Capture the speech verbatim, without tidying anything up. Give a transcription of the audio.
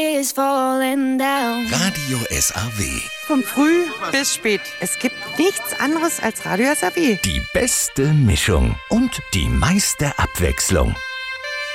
is falling down. Radio S A W. Von früh bis spät. Es gibt nichts anderes als Radio S A W. Die beste Mischung und die meiste Abwechslung.